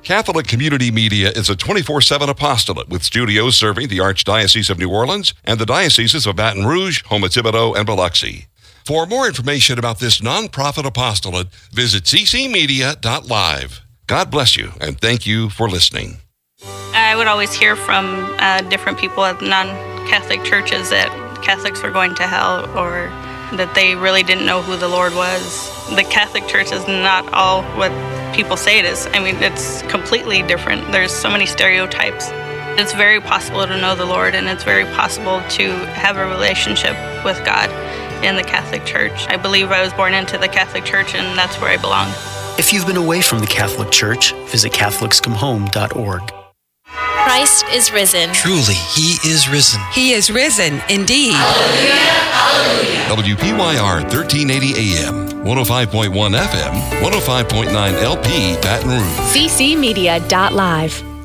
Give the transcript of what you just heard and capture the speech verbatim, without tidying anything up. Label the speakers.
Speaker 1: Catholic Community Media is a twenty-four seven apostolate with studios serving the Archdiocese of New Orleans and the dioceses of Baton Rouge, Houma-Thibodaux, and Biloxi. For more information about this nonprofit apostolate, visit c c media dot live. God bless you, and thank you for listening.
Speaker 2: I would always hear from uh, different people at non-Catholic churches that Catholics were going to hell, or that they really didn't know who the Lord was. The Catholic Church is not all what people say it is. I mean, it's completely different. There's so many stereotypes. It's very possible to know the Lord, and it's very possible to have a relationship with God in the Catholic Church. I believe I was born into the Catholic Church, and that's where I belong.
Speaker 3: If you've been away from the Catholic Church, visit catholics come home dot org.
Speaker 4: Christ is risen.
Speaker 5: Truly, He is risen.
Speaker 6: He is risen, indeed.
Speaker 1: Hallelujah, hallelujah. W P Y R thirteen eighty A M, one oh five point one F M, one oh five point nine L P, Baton Rouge.
Speaker 4: c c media dot live.